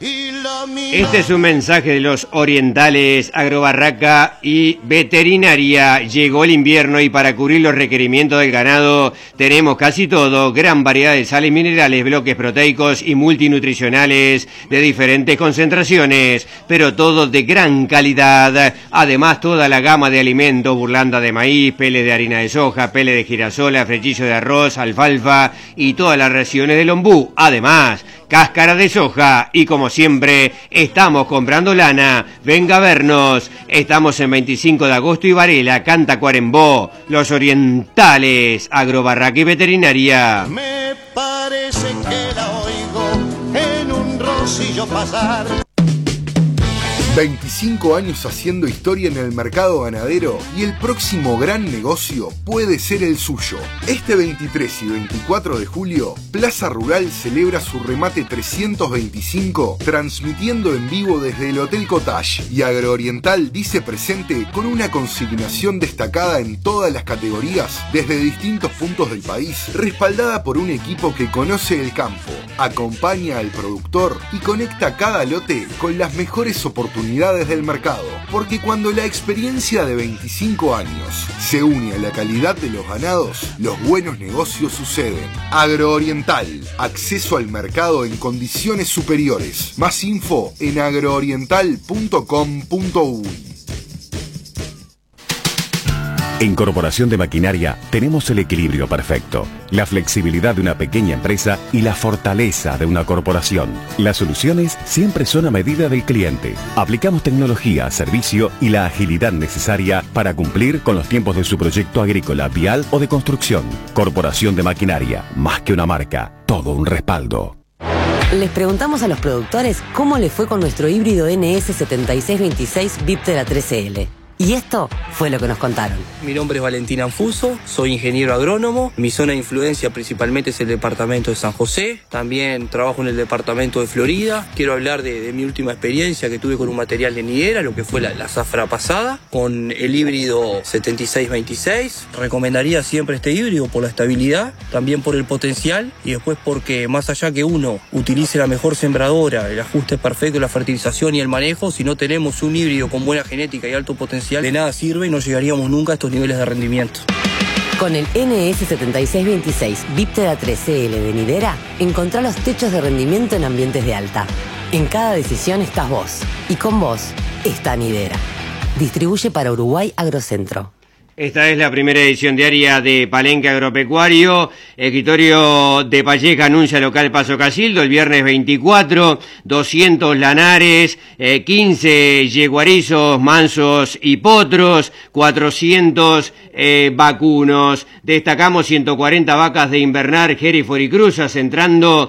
Este es un mensaje de los orientales, Agrobarraca y Veterinaria. Llegó el invierno y para cubrir los requerimientos del ganado tenemos casi todo, gran variedad de sales minerales, bloques proteicos y multinutricionales de diferentes concentraciones, pero todo de gran calidad. Además, toda la gama de alimentos, burlanda de maíz, pele de harina de soja, pele de girasola, frechillo de arroz, alfalfa y todas las raciones del ombú. Además, cáscara de soja y como siempre estamos comprando lana. Venga a vernos. Estamos en 25 de agosto y Varela, Cantacuarembó. Los orientales, Agrobarraca y Veterinaria. Me parece que la oigo en un rocillo pasar. 25 años haciendo historia en el mercado ganadero y el próximo gran negocio puede ser el suyo. Este 23 y 24 de julio, Plaza Rural celebra su remate 325 transmitiendo en vivo desde el Hotel Cottage y Agrooriental dice presente con una consignación destacada en todas las categorías desde distintos puntos del país, respaldada por un equipo que conoce el campo, acompaña al productor y conecta cada lote con las mejores oportunidades del mercado, porque cuando la experiencia de 25 años se une a la calidad de los ganados, los buenos negocios suceden. Agrooriental, acceso al mercado en condiciones superiores. Más info en agrooriental.com.uy. En Corporación de Maquinaria tenemos el equilibrio perfecto, la flexibilidad de una pequeña empresa y la fortaleza de una corporación. Las soluciones siempre son a medida del cliente. Aplicamos tecnología, servicio y la agilidad necesaria para cumplir con los tiempos de su proyecto agrícola, vial o de construcción. Corporación de Maquinaria, más que una marca, todo un respaldo. Les preguntamos a los productores cómo les fue con nuestro híbrido NS7626 Viptera 13L. Y esto fue lo que nos contaron. Mi nombre es Valentín Anfuso, soy ingeniero agrónomo. Mi zona de influencia principalmente es el departamento de San José. También trabajo en el departamento de Florida. Quiero hablar de mi última experiencia que tuve con un material de nidera, lo que fue la zafra pasada, con el híbrido 7626. Recomendaría siempre este híbrido por la estabilidad, también por el potencial y después porque más allá que uno utilice la mejor sembradora, el ajuste perfecto, la fertilización y el manejo, si no tenemos un híbrido con buena genética y alto potencial, de nada sirve y no llegaríamos nunca a estos niveles de rendimiento. Con el NS7626 Viptera 13L de nidera, encontrá los techos de rendimiento en ambientes de alta. En cada decisión estás vos, y con vos está Nidera. Distribuye para Uruguay Agrocentro. Esta es la primera edición diaria de Palenque Agropecuario. Escritorio de Palleja anuncia local Paso Casildo el viernes 24, 200 lanares, 15 yeguarizos, mansos y potros, 400 vacunos. Destacamos 140 vacas de invernar Hereford y Cruzas, entrando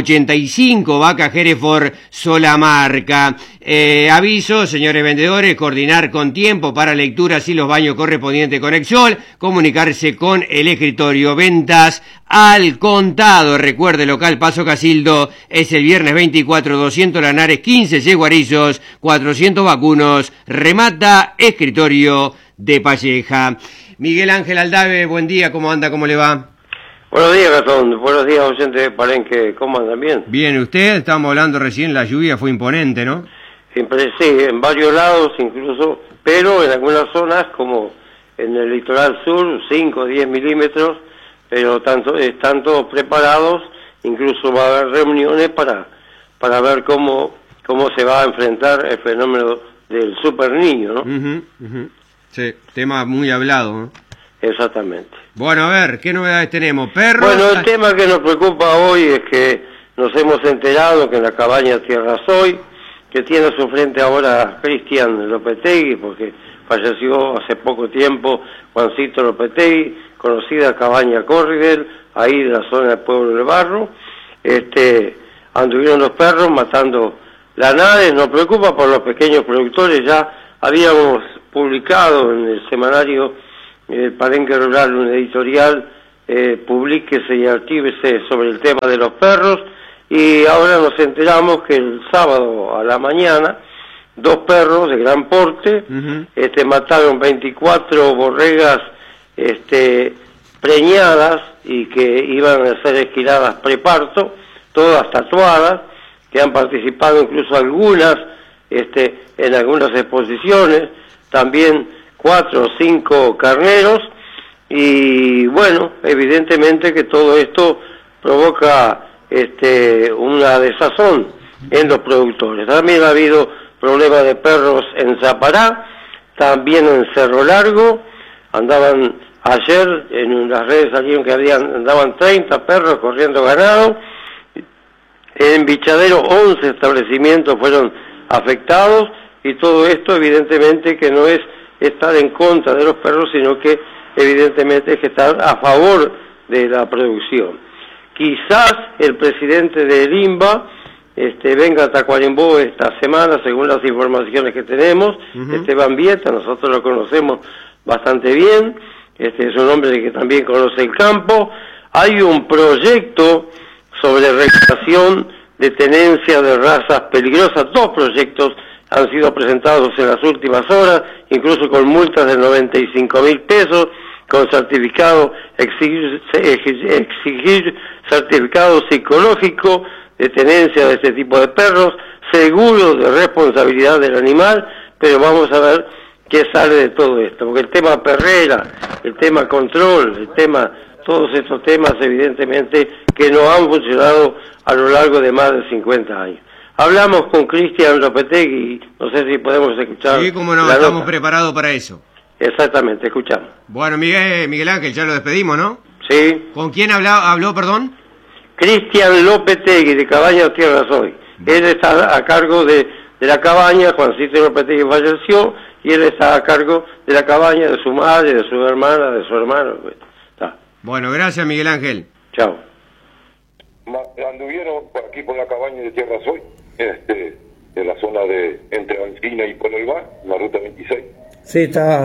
85 vacas Hereford sola marca. Aviso, señores vendedores, coordinar con tiempo para lecturas y los baños correspondientes con Exol, comunicarse con el escritorio, ventas al contado. Recuerde, local Paso Casildo es el viernes 24, 200 lanares, 15 yeguarizos, 400 vacunos, remata escritorio de Palleja. Miguel Ángel Aldave, buen día, ¿cómo anda? ¿Cómo le va? Buenos días, Gastón. Buenos días, oyentes de Palenque. ¿Cómo andan? ¿Bien? Bien, usted, estábamos hablando recién, la lluvia fue imponente, ¿no? Siempre sí, en varios lados incluso, pero en algunas zonas como en el litoral sur, 5 o 10 milímetros, pero están todos preparados, incluso va a haber reuniones para ver cómo se va a enfrentar el fenómeno del super niño, ¿no? Sí, tema muy hablado, ¿no? Exactamente. Bueno, a ver, ¿qué novedades tenemos? ¿Perros? Bueno, el tema que nos preocupa hoy es que nos hemos enterado que en la cabaña Tierra Soy, que tiene a su frente ahora Cristian Lopetegui, porque falleció hace poco tiempo Juancito Lopetegui, conocida cabaña Corridel, ahí de la zona del Pueblo del Barro. Anduvieron los perros matando lanares. Nos preocupa por los pequeños productores. Ya habíamos publicado en el semanario Palenque Rural un editorial, publíquese y archívese sobre el tema de los perros, y ahora nos enteramos que el sábado a la mañana 2 perros de gran porte mataron 24 borregas preñadas y que iban a ser esquiladas preparto, todas tatuadas, que han participado incluso algunas en algunas exposiciones, también 4 o 5 carneros, y bueno, evidentemente que todo esto provoca una desazón en los productores. También ha habido problemas de perros en Zapará, también en Cerro Largo. Andaban ayer en las redes, salieron que andaban 30 perros corriendo ganado. En Bichadero 11 establecimientos fueron afectados, y todo esto evidentemente que no es estar en contra de los perros, sino que evidentemente es que estar a favor de la producción. Quizás el presidente de INBA venga a Tacuarembó esta semana, según las informaciones que tenemos. Esteban Vieta, nosotros lo conocemos bastante bien, es un hombre que también conoce el campo. Hay un proyecto sobre regulación de tenencia de razas peligrosas. 2 proyectos han sido presentados en las últimas horas, incluso con multas de 95.000 pesos, con certificado, exigir certificado psicológico de tenencia de este tipo de perros, seguro de responsabilidad del animal. Pero vamos a ver qué sale de todo esto, porque el tema perrera, el tema control, todos estos temas evidentemente que no han funcionado a lo largo de más de 50 años. Hablamos con Cristian Lopetegui, no sé si podemos escuchar. Sí, cómo no, estamos preparados para eso. Exactamente, escuchamos. Bueno, Miguel Ángel, ya lo despedimos, ¿no? Sí. ¿Con quién habló, perdón? Cristian Lopetegui, de Cabañas Tierras Hoy. Él está a cargo de la cabaña. Juancito Lopetegui falleció, y él está a cargo de la cabaña, de su madre, de su hermana, de su hermano. Está. Bueno, gracias, Miguel Ángel. Chao. Anduvieron por aquí por la cabaña de Tierras Hoy, en la zona de entre Ancina y Pueblo del Bar, la ruta 26. Sí, está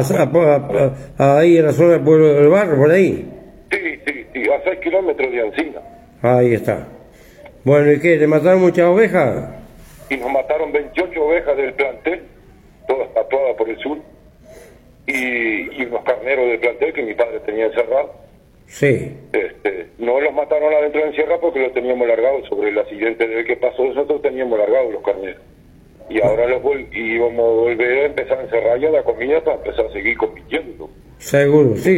ahí en la zona del Pueblo del Barro, por ahí. Sí, a 6 kilómetros de Ancina. Ahí está. Bueno, ¿y qué? ¿Le mataron muchas ovejas? Y nos mataron 28 ovejas del plantel, todas tatuadas por el sur, y unos carneros del plantel que mi padre tenía encerrado. Sí. No los mataron adentro de Sierra porque los teníamos largados. Sobre el accidente de que pasó, nosotros teníamos largados los carneros. Y ahora íbamos a volver a empezar a encerrar ya la comida para empezar a seguir compitiendo. Seguro, sí.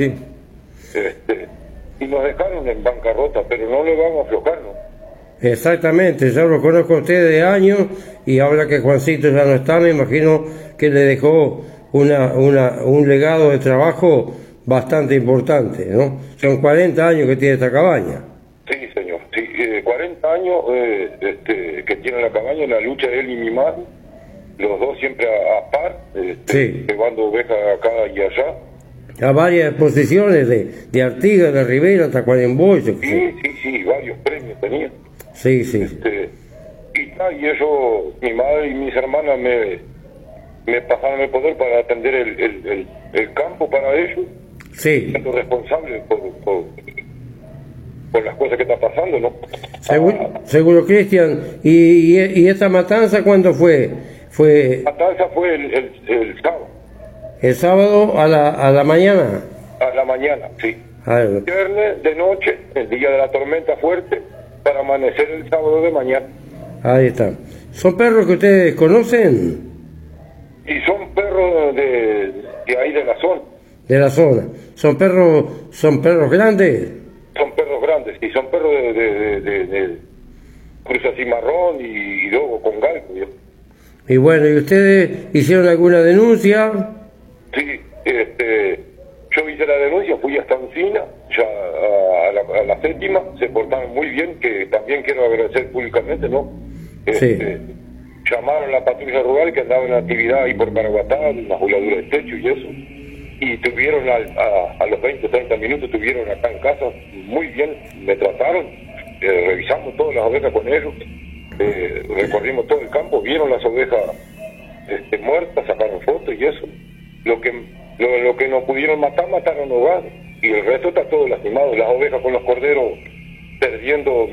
Y nos dejaron en bancarrota, pero no le vamos a aflojar, ¿no? Exactamente, yo lo conozco a usted de años, y ahora que Juancito ya no está, me imagino que le dejó un legado de trabajo bastante importante, ¿no? Son 40 años que tiene esta cabaña. Sí, señor, sí, 40 años que tiene la cabaña, en la lucha de él y mi madre, los dos siempre a par, sí, llevando ovejas acá y allá. A varias exposiciones de Artigas, de Rivera, Tacuarembó. Sí, varios premios tenía. Sí. Y ellos, mi madre y mis hermanas me pasaron el poder para atender el campo para ellos. Sí. Siendo responsable por las cosas que están pasando, ¿no? Seguro, Cristian. ¿Y esta matanza cuándo fue? La matanza fue el sábado. ¿El sábado a la mañana? A la mañana, sí. El viernes de noche, el día de la tormenta fuerte, para amanecer el sábado de mañana. Ahí está. ¿Son perros que ustedes conocen? Y son perros de ahí de la zona. De la zona. ¿Son perros grandes? Son perros grandes, sí, son perros de cruza cimarrón y lobo con galgo. Y bueno, ¿y ustedes hicieron alguna denuncia? Sí, yo hice la denuncia, fui hasta Ancina, ya a la séptima, se portaron muy bien, que también quiero agradecer públicamente, ¿no? Sí. Llamaron a la patrulla rural que andaba en actividad ahí por Caraguatá, una jugadura de techo y eso, y tuvieron a los 20-30 minutos, tuvieron acá en casa, muy bien, me trataron, revisamos todas las ovejas con ellos, recorrimos todo el campo, vieron las ovejas muertas, sacaron fotos y eso. Lo que no pudieron matar, mataron hogares, y el resto está todo lastimado, las ovejas con los corderos perdiendo